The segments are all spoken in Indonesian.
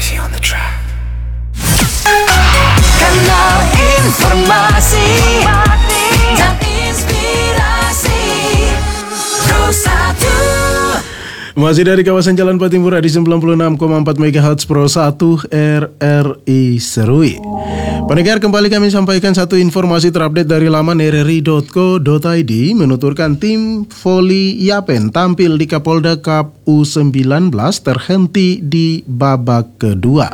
Crazy on the track. Kanal informasi dan inspirasi Pro 1. Masih dari kawasan Jalan Patimpura di 96,4 MHz Pro 1 RRI Serui. Pendengar, kembali kami sampaikan satu informasi terupdate dari laman rri.co.id menuturkan tim voli Yapen tampil di Kapolda Cup U19 terhenti di babak kedua.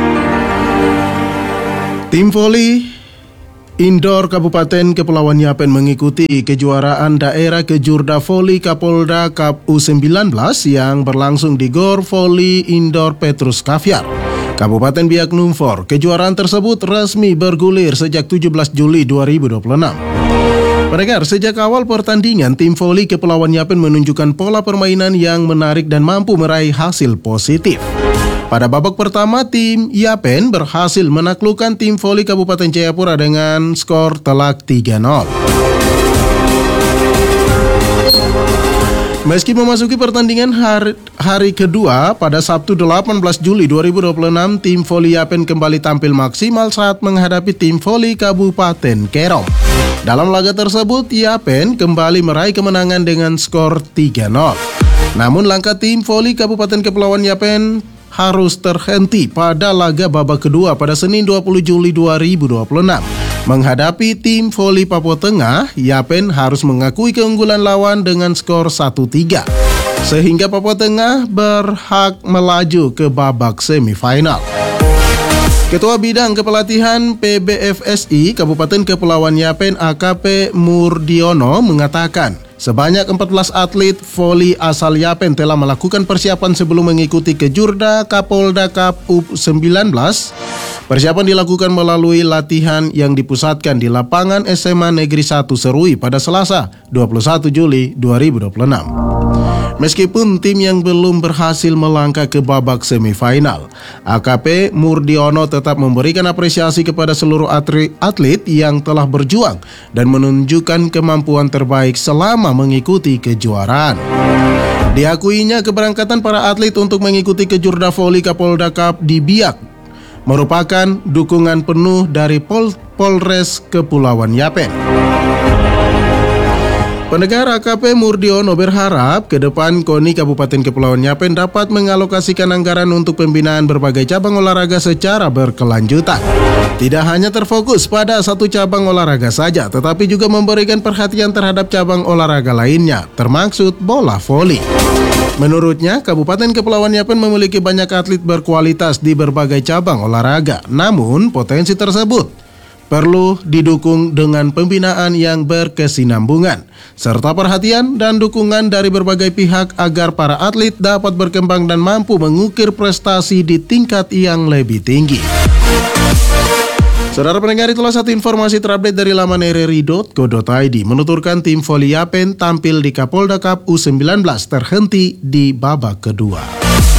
Tim voli Indoor Kabupaten Kepulauan Yapen mengikuti kejuaraan daerah Kejurda Voli Kapolda Cup U19 yang berlangsung di Gor Voli Indoor Petrus Kaviar, Kabupaten Biak Numfor. Kejuaraan tersebut resmi bergulir sejak 17 Juli 2026. Pendengar, sejak awal pertandingan, tim voli Kepulauan Yapen menunjukkan pola permainan yang menarik dan mampu meraih hasil positif. Pada babak pertama, tim Yapen berhasil menaklukkan tim voli Kabupaten Jayapura dengan skor telak 3-0. Meski memasuki pertandingan hari kedua, pada Sabtu 18 Juli 2026, tim voli Yapen kembali tampil maksimal saat menghadapi tim voli Kabupaten Kerom. Dalam laga tersebut, Yapen kembali meraih kemenangan dengan skor 3-0. Namun langkah tim voli Kabupaten Kepulauan Yapen harus terhenti pada laga babak kedua pada Senin 20 Juli 2026. Menghadapi tim voli Papua Tengah, Yapen harus mengakui keunggulan lawan dengan skor 1-3. Sehingga Papua Tengah berhak melaju ke babak semifinal. Ketua Bidang Kepelatihan PBFSI Kabupaten Kepulauan Yapen AKP Murdiono mengatakan, sebanyak 14 atlet voli asal Yapen telah melakukan persiapan sebelum mengikuti Kejurda Kapolda Cup U19. Persiapan dilakukan melalui latihan yang dipusatkan di lapangan SMA Negeri 1 Serui pada Selasa 21 Juli 2026. Meskipun tim yang belum berhasil melangkah ke babak semifinal, AKP Murdiono tetap memberikan apresiasi kepada seluruh atlet yang telah berjuang dan menunjukkan kemampuan terbaik selama mengikuti kejuaraan. Diakuinya keberangkatan para atlet untuk mengikuti Kejurda Voli Kapolda Cup di Biak merupakan dukungan penuh dari Polres Kepulauan Yapen. Pendengar, AKP Murdiono berharap ke depan KONI Kabupaten Kepulauan Yapen dapat mengalokasikan anggaran untuk pembinaan berbagai cabang olahraga secara berkelanjutan. Tidak hanya terfokus pada satu cabang olahraga saja, tetapi juga memberikan perhatian terhadap cabang olahraga lainnya, termaksud bola voli. Menurutnya, Kabupaten Kepulauan Yapen memiliki banyak atlet berkualitas di berbagai cabang olahraga. Namun, potensi tersebut perlu didukung dengan pembinaan yang berkesinambungan, serta perhatian dan dukungan dari berbagai pihak agar para atlet dapat berkembang dan mampu mengukir prestasi di tingkat yang lebih tinggi. Saudara pendengar, itulah satu informasi terupdate dari laman rri.co.id menuturkan tim voli Yapen tampil di Kapolda Cup U19 terhenti di babak kedua.